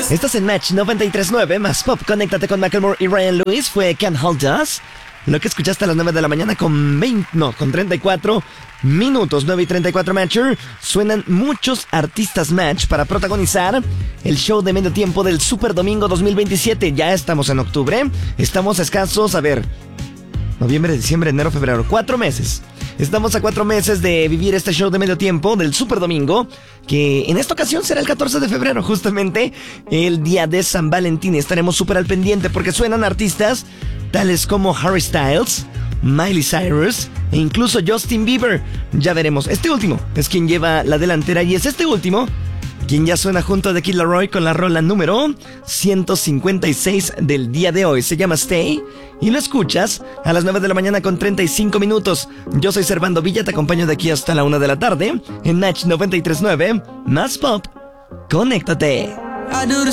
Estás en Match 93.9, más pop. Conéctate con Macklemore y Ryan Lewis. Fue Can't Hold Us. Lo que escuchaste a las 9 de la mañana con 34 minutos. 9 y 34 Matcher. Suenan muchos artistas Match para protagonizar el show de medio tiempo del Super Domingo 2027. Ya estamos en octubre. Estamos escasos, noviembre, diciembre, enero, febrero. 4 meses. Estamos a 4 meses de vivir este show de medio tiempo del Super Domingo, que en esta ocasión será el 14 de febrero, justamente el día de San Valentín. Estaremos súper al pendiente porque suenan artistas tales como Harry Styles, Miley Cyrus e incluso Justin Bieber. Ya veremos. Este último es quien lleva la delantera y es este último quien ya suena junto a The Kid Laroi con la rola número 156 del día de hoy. Se llama Stay y lo escuchas a las 9 de la mañana con 35 minutos. Yo soy Servando Villa, te acompaño de aquí hasta la 1 de la tarde en Match 93.9, más pop. Conéctate. I do the